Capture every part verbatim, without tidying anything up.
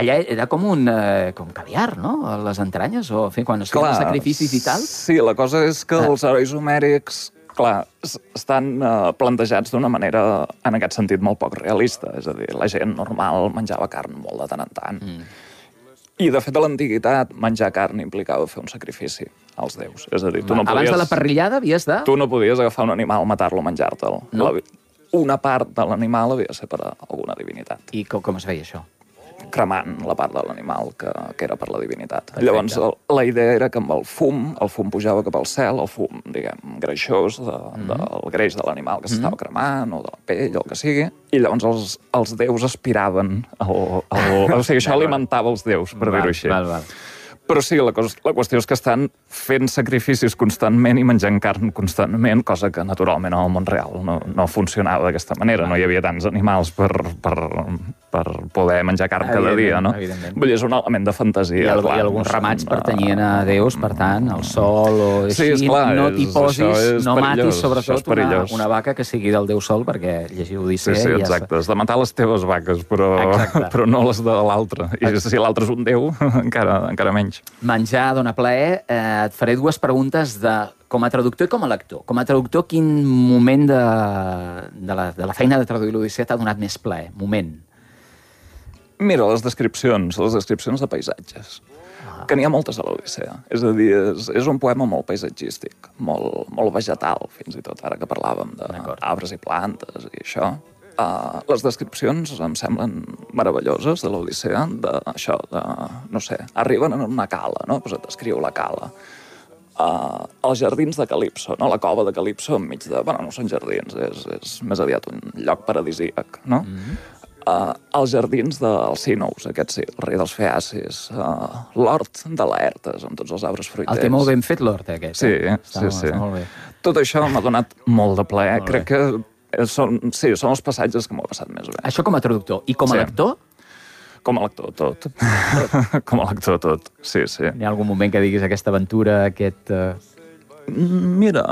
allà era com un eh, com caviar, no? Les entranyes, o en fi, quan es feien els sacrificis i tal. Sí, la cosa és que els herois homèrics, clar, estan uh, plantejats d'una manera, en aquest sentit, molt poc realista. És a dir, la gent normal menjava carn molt de tant en tant. Mm. I, de fet, a l'antiguitat, menjar carn implicava fer un sacrifici als déus. És a dir, tu no Abans podies... de la parrillada havies de... Tu no podies agafar un animal, matar-lo, menjar-te'l. No. La... Una part de l'animal havia de ser per a alguna divinitat. I com, com es feia això? Cremant la part de l'animal que, que era per la divinitat. Perfecte. Llavors, el, la idea era que amb el fum, el fum pujava cap al cel, el fum, diguem, greixós de, mm. del greix de l'animal que s'estava mm. cremant, o de la pell, o el que sigui, i llavors els, els déus aspiraven el, el, o sigui, això alimentava els déus, per dir-ho així. Val, val. Però sí, la, cosa, la qüestió és que estan fent sacrificis constantment i menjant carn constantment, cosa que naturalment en el món real no, no funcionava d'aquesta manera. No hi havia tants animals per, per, per poder menjar carn cada dia, no? Vull dir, és un element de fantasia. I, el, clar, i alguns ramats pertanyien a déus, per tant, al sol o així. Sí, esclar, no t'hi posis, no perillós, matis sobretot una, una vaca que sigui del déu sol, perquè llegiu Odissea... Sí, sí, exacte. Has de matar les teves vaques, però, però no les de l'altre. I si l'altre és un déu, encara, encara menys. Menjar dona plaer. Eh, et faré dues preguntes de, com a traductor i com a lector. Com a traductor, quin moment de, de, la, de la feina de traduir l'Odissea t'ha donat més plaer? Moment. Mira, les descripcions, les descripcions de paisatges. Ah. Que n'hi ha moltes a l'Odissea. És a dir, és, és un poema molt paisatgístic, molt, molt vegetal, fins i tot, ara que parlàvem d'arbres i plantes i això. Uh, les descripcions em semblen meravelloses de l'Odissea, d'això, de, no sé, arriben en una cala, no? Pues et descriu la cala. Uh, els jardins de Calipso, no? La cova de Calipso enmig de... Bueno, no són jardins, és, és més aviat un lloc paradisíac, no? Mm-hmm. Uh, els jardins d'Alcínous, aquest sí, el rei dels feacis, uh, l'hort de Laertes, amb tots els arbres fruiters. El té molt ben fet, l'hort, aquest. Sí, eh? sí, està, sí. Està molt bé. Tot això m'ha donat molt de plaer. Molt Crec bé. que Són, sí, són els passatges que m'ho he passat més bé. Això com a traductor. I com a sí. lector? Com a lector, tot. Com a lector, tot. Sí, sí. Hi ha algun moment que diguis aquesta aventura, aquest... Uh... Mira,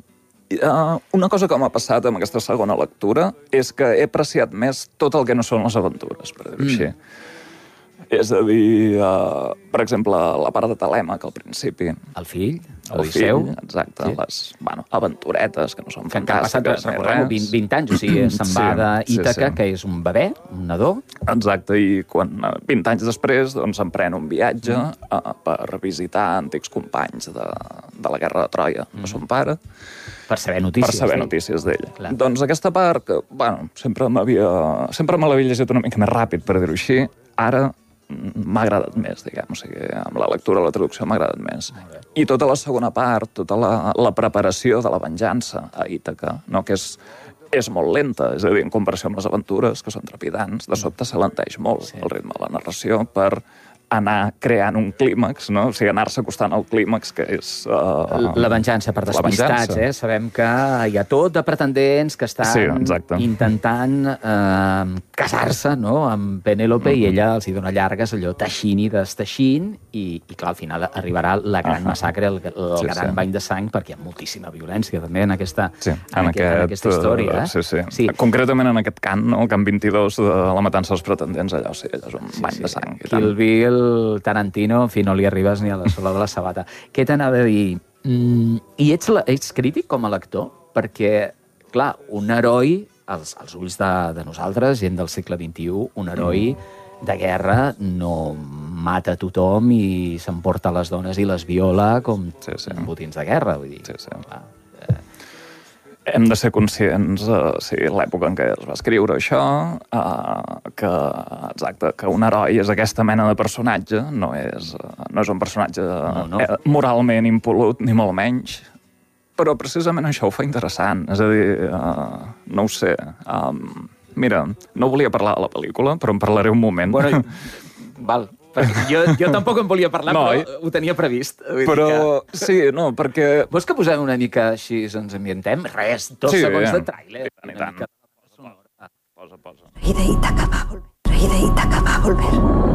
uh, una cosa que m'ha passat amb aquesta segona lectura és que he apreciat més tot el que no són les aventures, per dir-ho mm. així. És a dir, uh, per exemple, la part de Telèmac al principi. El fill, l'Odisseu. Exacte, sí. Les bueno, aventuretes que no són que fantàstiques. Que han passat vint, vint anys, o sigui, se'n va sí, d'Ítaca, sí, sí. que és un bebè, un nadó. Exacte, i quan, vint anys després doncs, emprèn un viatge mm. uh, per visitar antics companys de, de la guerra de Troia, mm. de son pare. Per saber notícies Per saber notícies d'ell. Doncs aquesta part, que, bueno, sempre m'havia... Sempre me l'havia llegit una mica més ràpid, per dir-ho així. Ara m'ha agradat més, diguem, o sigui, amb la lectura, la traducció m'ha agradat més. I tota la segona part, tota la, la preparació de la venjança a Ítaca, no? Que és, és molt lenta, és a dir, en comparació amb les aventures, que són trepidants, de sobte s'alenteix molt sí. el ritme de la narració per anar creant un clímax, no? O sigui, anar-se acostant al clímax, que és... Uh, la venjança per despistats, eh? Sabem que hi ha tot de pretendents que estan sí, intentant uh, casar-se, no?, amb Penèlope, mm-hmm. i ella els hi dona llargues, allò teixint i desteixint, i, i clar, al final arribarà la gran uh-huh. massacre, el, el sí, gran sí. bany de sang, perquè hi ha moltíssima violència, també, en aquesta, sí, en en aquest, aquest, en aquesta història. Eh? Sí, sí, sí. Concretament en aquest cant, no?, el cant vint-i-dos de la matança dels pretendents, allò sí, allò és un sí, bany sí, de sang. Sí. Kill Bill, Tarantino, en fi, no li arribes ni a la sola de la sabata. Què t'anava a dir? Mm, I ets, ets crític com a lector? Perquè, clar, un heroi, als, als ulls de, de nosaltres, gent del segle vint-i-u, un heroi mm. de guerra no mata tothom i s'emporta les dones i les viola com sí, sí. botins de guerra, vull dir. Sí, sí. Clar, hem de ser conscients, uh, sí, l'època en què es va escriure això, uh, que, exacte, que un heroi és aquesta mena de personatge, no és, uh, no és un personatge no, no. Eh, moralment impolut, ni molt menys, però precisament això ho fa interessant. És a dir, uh, no ho sé, um, mira, no volia parlar de la pel·lícula, però en parlaré un moment. Bueno, val. Jo, jo tampoc en volia parlar, no, però ho tenia previst. Vull però, que... sí, no, perquè... Vols que posem una mica així, ens ambientem? Res, dos sí, segons de tràiler. I tant, i tant. Posa, posa. Rey de Ítaca va a volver. Rey de Ítaca va a volver.